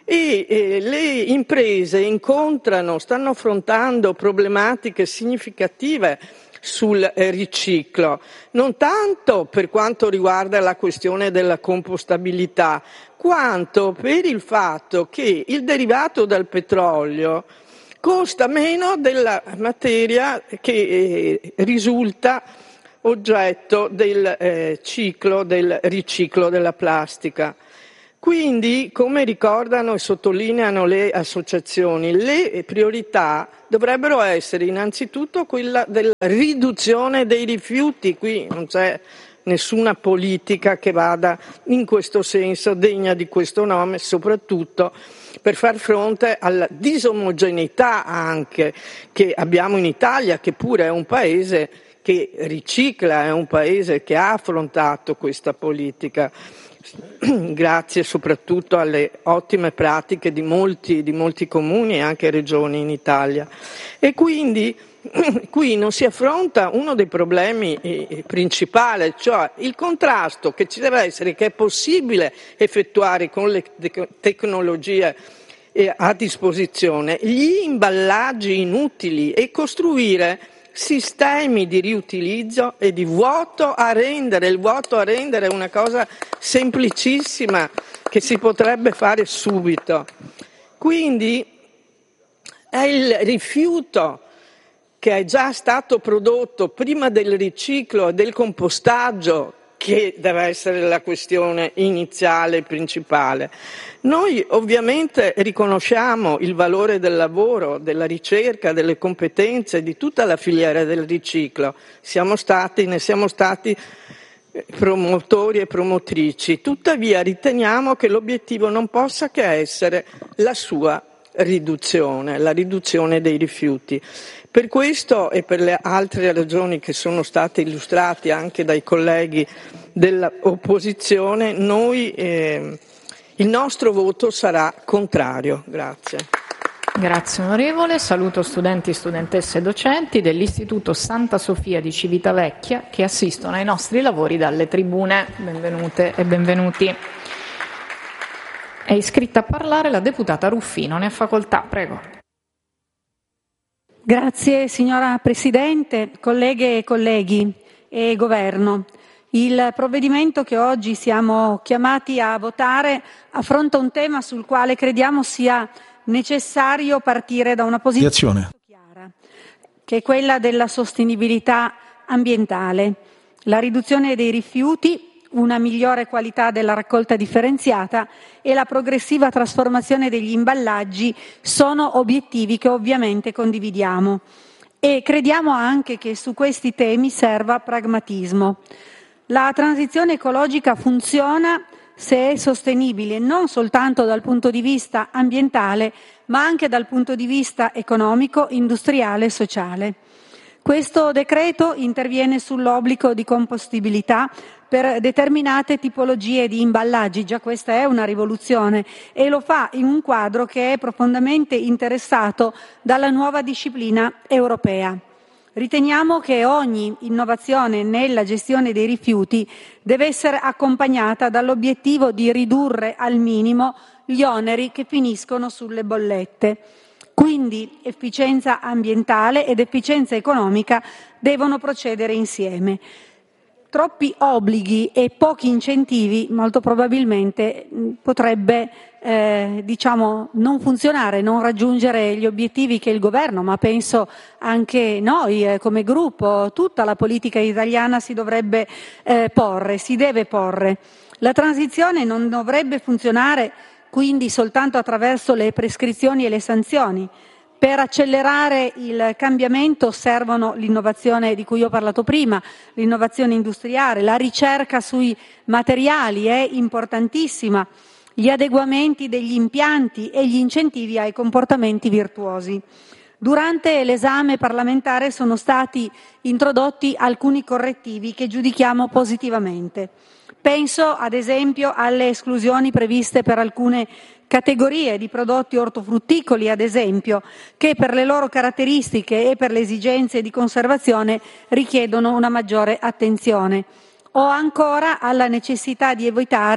e eh, le imprese incontrano, stanno affrontando problematiche significative sul eh, riciclo, non tanto per quanto riguarda la questione della compostabilità, quanto per il fatto che il derivato dal petrolio costa meno della materia che eh, risulta oggetto del eh, ciclo del riciclo della plastica. Quindi, come ricordano e sottolineano le associazioni, le priorità dovrebbero essere innanzitutto quella della riduzione dei rifiuti. Qui non c'è nessuna politica che vada in questo senso, degna di questo nome, soprattutto per far fronte alla disomogeneità anche che abbiamo in Italia, che pure è un paese che ricicla, è un paese che ha affrontato questa politica. Grazie soprattutto alle ottime pratiche di molti, di molti comuni e anche regioni in Italia. E quindi qui non si affronta uno dei problemi eh, principali, cioè il contrasto che ci deve essere, che è possibile effettuare con le te- tecnologie eh, a disposizione, gli imballaggi inutili e costruire sistemi di riutilizzo e di vuoto a rendere. Il vuoto a rendere è una cosa semplicissima che si potrebbe fare subito. Quindi è il rifiuto che è già stato prodotto prima del riciclo e del compostaggio che deve essere la questione iniziale e principale. Noi ovviamente riconosciamo il valore del lavoro, della ricerca, delle competenze, di tutta la filiera del riciclo. Siamo stati, ne siamo stati promotori e promotrici. Tuttavia riteniamo che l'obiettivo non possa che essere la sua riduzione, la riduzione dei rifiuti. Per questo e per le altre ragioni che sono state illustrate anche dai colleghi dell'opposizione, noi, eh, il nostro voto sarà contrario. Grazie. Grazie onorevole. Saluto studenti, studentesse e docenti dell'Istituto Santa Sofia di Civitavecchia che assistono ai nostri lavori dalle tribune. Benvenute e benvenuti. È iscritta a parlare la deputata Ruffino. Ne ha facoltà. Prego. Grazie signora Presidente, colleghe e colleghi e Governo. Il provvedimento che oggi siamo chiamati a votare affronta un tema sul quale crediamo sia necessario partire da una posizione chiara, che è quella della sostenibilità ambientale, la riduzione dei rifiuti, una migliore qualità della raccolta differenziata e la progressiva trasformazione degli imballaggi sono obiettivi che ovviamente condividiamo e crediamo anche che su questi temi serva pragmatismo. La transizione ecologica funziona se è sostenibile non soltanto dal punto di vista ambientale, ma anche dal punto di vista economico, industriale e sociale. Questo decreto interviene sull'obbligo di compostibilità per determinate tipologie di imballaggi, già questa è una rivoluzione, e lo fa in un quadro che è profondamente interessato dalla nuova disciplina europea. Riteniamo che ogni innovazione nella gestione dei rifiuti deve essere accompagnata dall'obiettivo di ridurre al minimo gli oneri che finiscono sulle bollette. Quindi efficienza ambientale ed efficienza economica devono procedere insieme. Troppi obblighi e pochi incentivi molto probabilmente potrebbe eh, diciamo non funzionare, non raggiungere gli obiettivi che il governo, ma penso anche noi eh, come gruppo, tutta la politica italiana si dovrebbe eh, porre, si deve porre. La transizione non dovrebbe funzionare quindi soltanto attraverso le prescrizioni e le sanzioni. Per accelerare il cambiamento servono l'innovazione di cui ho parlato prima, l'innovazione industriale, la ricerca sui materiali è importantissima, gli adeguamenti degli impianti e gli incentivi ai comportamenti virtuosi. Durante l'esame parlamentare sono stati introdotti alcuni correttivi che giudichiamo positivamente. Penso ad esempio alle esclusioni previste per alcune categorie di prodotti ortofrutticoli, ad esempio, che per le loro caratteristiche e per le esigenze di conservazione richiedono una maggiore attenzione. O ancora alla necessità di evitare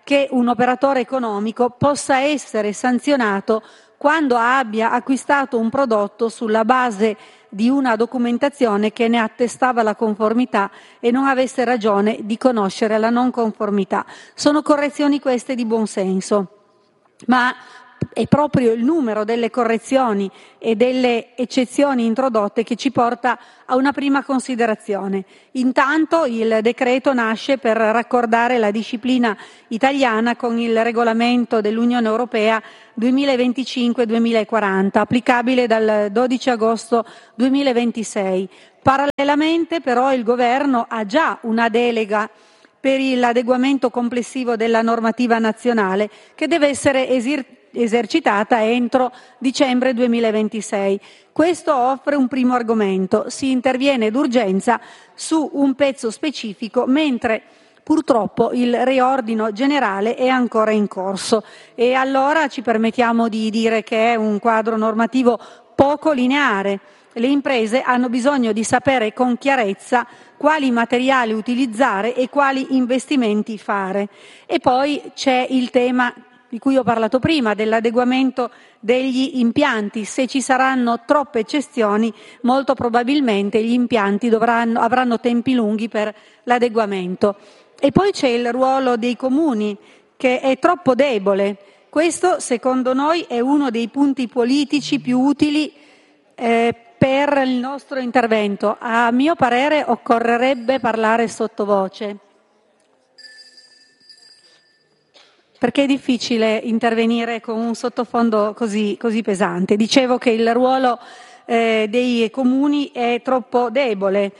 che un operatore economico possa essere sanzionato quando abbia acquistato un prodotto sulla base di una documentazione che ne attestava la conformità e non avesse ragione di conoscere la non conformità. Sono correzioni queste di buon senso, ma è proprio il numero delle correzioni e delle eccezioni introdotte che ci porta a una prima considerazione. Intanto il decreto nasce per raccordare la disciplina italiana con il regolamento dell'Unione Europea duemilaventicinque duemilaquaranta, applicabile dal dodici agosto duemilaventisei. Parallelamente però il Governo ha già una delega per l'adeguamento complessivo della normativa nazionale che deve essere esercitata esercitata entro dicembre duemilaventisei. Questo offre un primo argomento: si interviene d'urgenza su un pezzo specifico, mentre purtroppo il riordino generale è ancora in corso, e allora ci permettiamo di dire che è un quadro normativo poco lineare. Le imprese hanno bisogno di sapere con chiarezza quali materiali utilizzare e quali investimenti fare. E poi c'è il tema di cui ho parlato prima, dell'adeguamento degli impianti. Se ci saranno troppe eccezioni, molto probabilmente gli impianti dovranno, avranno tempi lunghi per l'adeguamento. E poi c'è il ruolo dei comuni, che è troppo debole. Questo, secondo noi, è uno dei punti politici più utili eh, per il nostro intervento. A mio parere occorrerebbe parlare sottovoce, perché è difficile intervenire con un sottofondo così, così pesante. Dicevo che il ruolo eh, dei comuni è troppo debole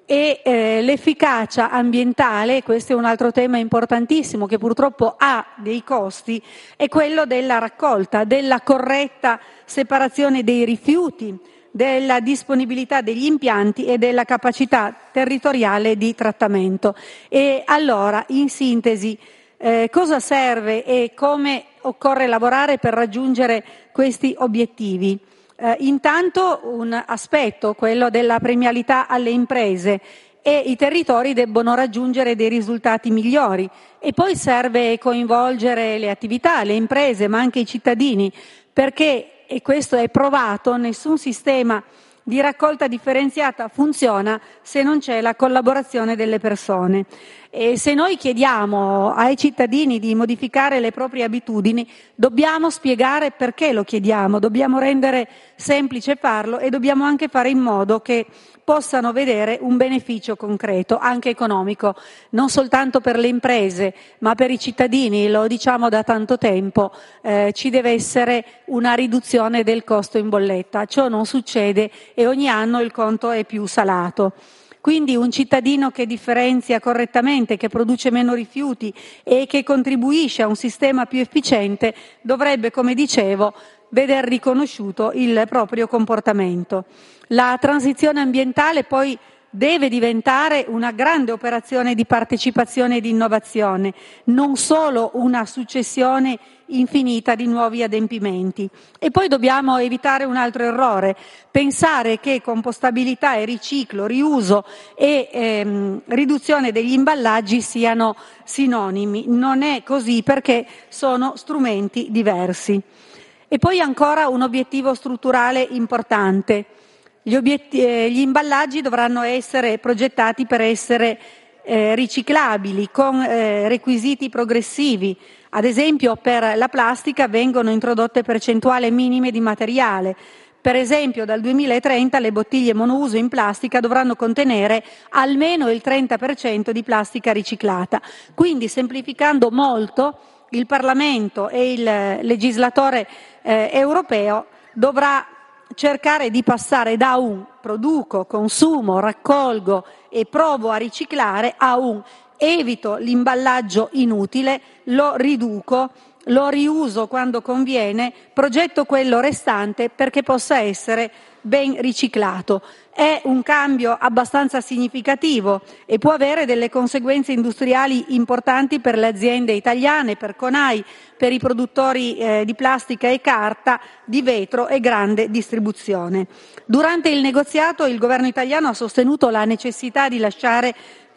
e eh, l'efficacia ambientale, questo è un altro tema importantissimo che purtroppo ha dei costi, è quello della raccolta, della corretta separazione dei rifiuti, della disponibilità degli impianti e della capacità territoriale di trattamento. E allora, in sintesi, Eh, cosa serve e come occorre lavorare per raggiungere questi obiettivi? Eh, intanto un aspetto, quello della premialità alle imprese, e i territori debbono raggiungere dei risultati migliori, e poi serve coinvolgere le attività, le imprese, ma anche i cittadini, perché, e questo è provato, nessun sistema di raccolta differenziata funziona se non c'è la collaborazione delle persone. E se noi chiediamo ai cittadini di modificare le proprie abitudini, dobbiamo spiegare perché lo chiediamo, dobbiamo rendere semplice farlo e dobbiamo anche fare in modo che possano vedere un beneficio concreto, anche economico, non soltanto per le imprese, ma per i cittadini. Lo diciamo da tanto tempo, eh, ci deve essere una riduzione del costo in bolletta. Ciò non succede e ogni anno il conto è più salato. Quindi un cittadino che differenzia correttamente, che produce meno rifiuti e che contribuisce a un sistema più efficiente dovrebbe, come dicevo, veder riconosciuto il proprio comportamento. La transizione ambientale poi deve diventare una grande operazione di partecipazione e di innovazione, non solo una successione infinita di nuovi adempimenti. E poi dobbiamo evitare un altro errore: pensare che compostabilità e riciclo, riuso e ehm, riduzione degli imballaggi siano sinonimi. Non è così, perché sono strumenti diversi. E poi ancora un obiettivo strutturale importante. Gli, obietti- eh, gli imballaggi dovranno essere progettati per essere eh, riciclabili con eh, requisiti progressivi. Ad esempio, per la plastica vengono introdotte percentuali minime di materiale. Per esempio, dal duemilatrenta le bottiglie monouso in plastica dovranno contenere almeno il trenta per cento di plastica riciclata. Quindi, semplificando molto, il Parlamento e il legislatore eh, europeo dovrà cercare di passare da un produco, consumo, raccolgo e provo a riciclare a un evito l'imballaggio inutile, lo riduco, lo riuso quando conviene, progetto quello restante perché possa essere ben riciclato. È un cambio abbastanza significativo e può avere delle conseguenze industriali importanti per le aziende italiane, per Conai, per i produttori eh, di plastica e carta, di vetro e grande distribuzione. Durante il negoziato il governo italiano ha sostenuto la necessità di lasciare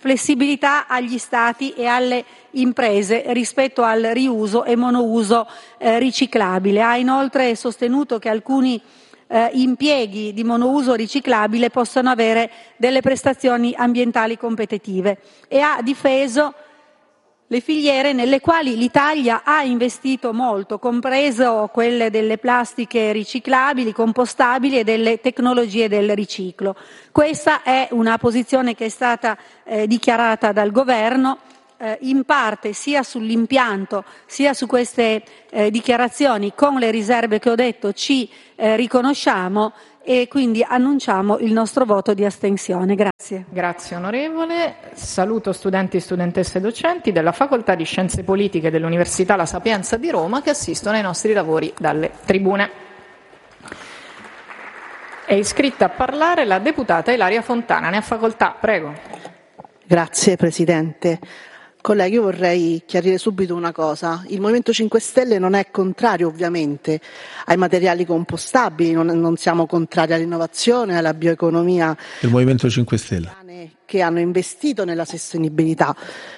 flessibilità agli Stati e alle imprese rispetto al riuso e monouso eh, riciclabile. Ha inoltre sostenuto che alcuni eh, impieghi di monouso riciclabile possono avere delle prestazioni ambientali competitive e ha difeso le filiere nelle quali l'Italia ha investito molto, compreso quelle delle plastiche riciclabili, compostabili e delle tecnologie del riciclo. Questa è una posizione che è stata eh, dichiarata dal Governo, eh, in parte sia sull'impianto sia su queste eh, dichiarazioni, con le riserve che ho detto, ci eh, riconosciamo e quindi annunciamo il nostro voto di astensione. Grazie. Grazie onorevole. Saluto studenti, studentesse e docenti della Facoltà di Scienze Politiche dell'Università La Sapienza di Roma che assistono ai nostri lavori dalle tribune. È iscritta a parlare la deputata Ilaria Fontana. Ne ha facoltà. Prego. Grazie Presidente. Colleghi, io vorrei chiarire subito una cosa. Il Movimento cinque Stelle non è contrario ovviamente ai materiali compostabili, non, non siamo contrari all'innovazione, alla bioeconomia. Il Movimento cinque Stelle. Che hanno investito nella sostenibilità.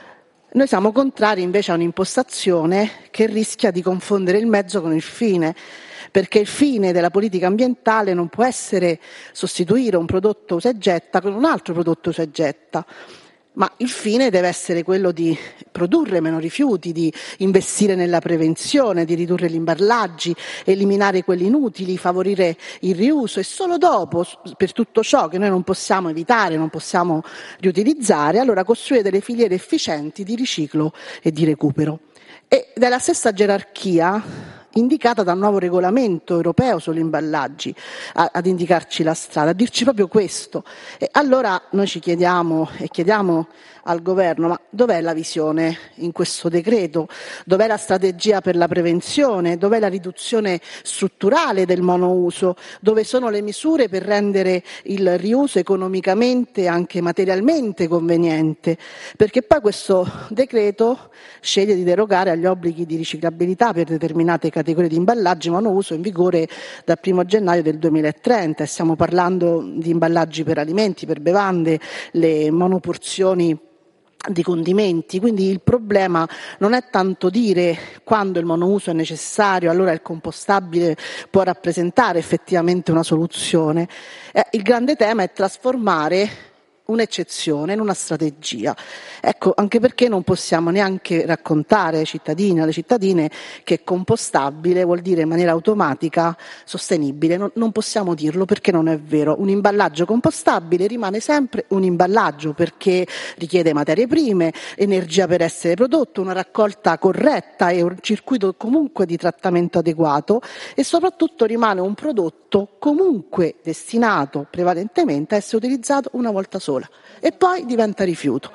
Noi siamo contrari invece a un'impostazione che rischia di confondere il mezzo con il fine, perché il fine della politica ambientale non può essere sostituire un prodotto usa e getta con un altro prodotto usa e getta. Ma il fine deve essere quello di produrre meno rifiuti, di investire nella prevenzione, di ridurre gli imballaggi, eliminare quelli inutili, favorire il riuso e solo dopo, per tutto ciò che noi non possiamo evitare, non possiamo riutilizzare, allora costruire delle filiere efficienti di riciclo e di recupero. Ed è la stessa gerarchia indicata dal nuovo regolamento europeo sugli imballaggi a, ad indicarci la strada, a dirci proprio questo. E allora noi ci chiediamo e chiediamo al governo: ma dov'è la visione in questo decreto? Dov'è la strategia per la prevenzione? Dov'è la riduzione strutturale del monouso? Dove sono le misure per rendere il riuso economicamente e anche materialmente conveniente? Perché poi questo decreto sceglie di derogare agli obblighi di riciclabilità per determinate categorie di imballaggi monouso in vigore dal primo gennaio del duemilatrenta. Stiamo parlando di imballaggi per alimenti, per bevande, le monoporzioni di condimenti. Quindi il problema non è tanto dire quando il monouso è necessario, allora il compostabile può rappresentare effettivamente una soluzione. Eh, il grande tema è trasformare un'eccezione in una strategia. Ecco, anche perché non possiamo neanche raccontare ai cittadini e alle cittadine che compostabile vuol dire in maniera automatica sostenibile. Non, non possiamo dirlo perché non è vero. Un imballaggio compostabile rimane sempre un imballaggio perché richiede materie prime, energia per essere prodotto, una raccolta corretta e un circuito comunque di trattamento adeguato e soprattutto rimane un prodotto comunque destinato prevalentemente a essere utilizzato una volta sola e poi diventa rifiuto.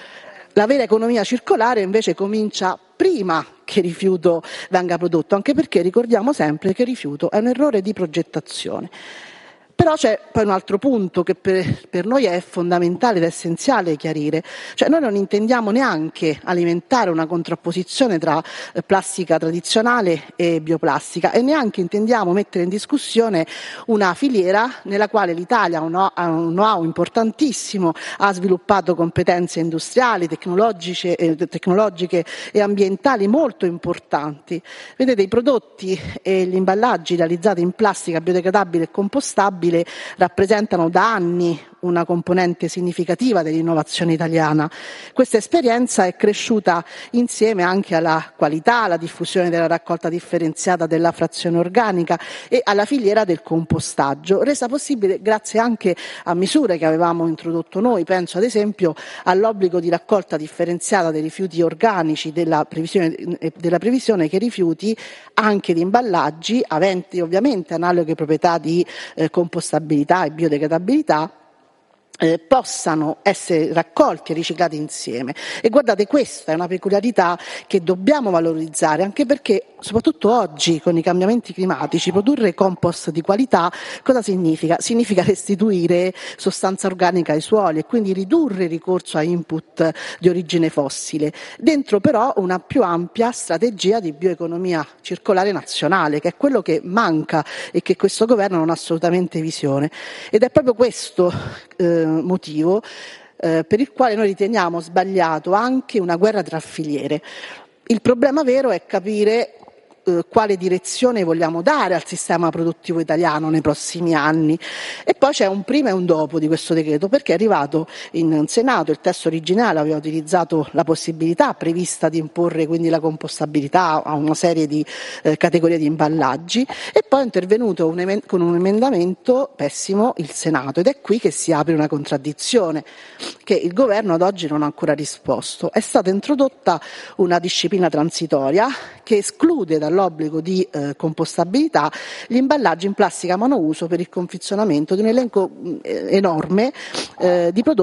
La vera economia circolare invece comincia prima che il rifiuto venga prodotto, anche perché ricordiamo sempre che il rifiuto è un errore di progettazione. Però c'è poi un altro punto che per, per noi è fondamentale ed essenziale chiarire, cioè noi non intendiamo neanche alimentare una contrapposizione tra plastica tradizionale e bioplastica e neanche intendiamo mettere in discussione una filiera nella quale l'Italia ha un know-how importantissimo, ha sviluppato competenze industriali, tecnologiche, eh, tecnologiche e ambientali molto importanti. Vedete, i prodotti e gli imballaggi realizzati in plastica biodegradabile e compostabile rappresentano da anni una componente significativa dell'innovazione italiana. Questa esperienza è cresciuta insieme anche alla qualità, alla diffusione della raccolta differenziata della frazione organica e alla filiera del compostaggio, resa possibile grazie anche a misure che avevamo introdotto noi. Penso ad esempio all'obbligo di raccolta differenziata dei rifiuti organici, della previsione, della previsione che i rifiuti anche di imballaggi aventi ovviamente analoghe proprietà di eh, compostabilità e biodegradabilità Eh, possano essere raccolti e riciclati insieme. E guardate, questa è una peculiarità che dobbiamo valorizzare, anche perché soprattutto oggi con i cambiamenti climatici produrre compost di qualità cosa significa? Significa restituire sostanza organica ai suoli e quindi ridurre il ricorso a input di origine fossile, dentro però una più ampia strategia di bioeconomia circolare nazionale, che è quello che manca e che questo governo non ha assolutamente visione. Ed è proprio questo eh, motivo eh, per il quale noi riteniamo sbagliato anche una guerra tra filiere. Il problema vero è capire eh, quale direzione vogliamo dare al sistema produttivo italiano nei prossimi anni, e poi c'è un prima e un dopo di questo decreto, perché è arrivato in Senato, il testo originale aveva utilizzato la possibilità prevista di imporre quindi la compostabilità a una serie di eh, categorie di imballaggi, e poi è intervenuto un emen- con un emendamento pessimo il Senato, ed è qui che si apre una contraddizione che il governo ad oggi non ha ancora risposto. È stata introdotta una disciplina transitoria che esclude dall'obbligo di eh, compostabilità gli imballaggi in plastica monouso per il confezionamento di un elenco eh, enorme eh, di prodotti